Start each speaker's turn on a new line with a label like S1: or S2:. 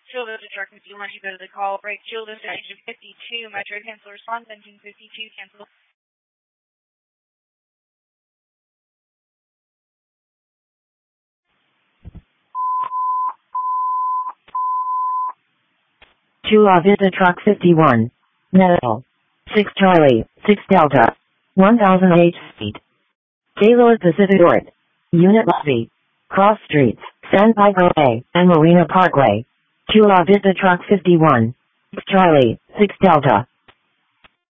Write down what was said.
S1: Chula Vista Truck 51, you go to the call break. Chula Vista engine 52, Metro cancel response, engine 52, cancel.
S2: Chula Vista Truck 51. Metal. 6 Charlie, 6 Delta. 1008 feet. Gaylord Pacific North. Unit Lobby. Cross Streets, San Pedro Bay, and Marina Parkway. Chula Vista Truck 51. 6 Charlie, 6 Delta.